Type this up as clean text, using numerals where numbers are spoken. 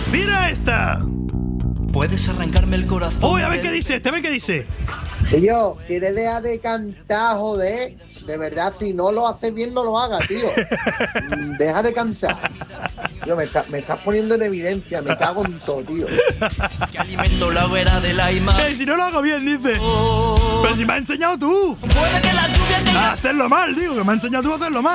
¡Mira esta! Puedes arrancarme el corazón. Uy, a ver qué dice este, a ver qué dice. Tío, ¿quieres dejar de cantar, joder? De verdad, si no lo haces bien, no lo hagas, tío. Deja de cantar. Tío, me estás poniendo en evidencia, me cago en todo, tío. Que alimento la hoguera de la imagen. Si no lo hago bien, dice. Pero si me has enseñado tú. Puede que la lluvia tenga A hacerlo mal, digo, que me has enseñado tú a hacerlo mal.